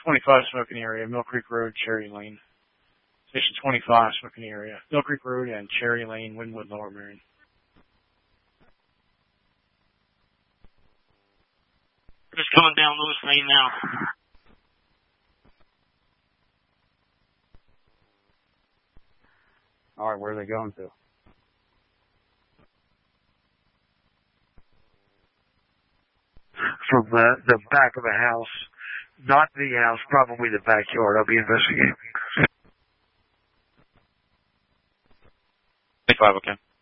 25, smoking area, Mill Creek Road, Cherry Lane. Station 25, smoking area, Mill Creek Road and Cherry Lane, Wynwood, Lower Merion. We're just coming down Lewis Lane now. All right, where are they going to? From the back of a house. Not the house, probably the backyard. I'll be investigating. 25, okay.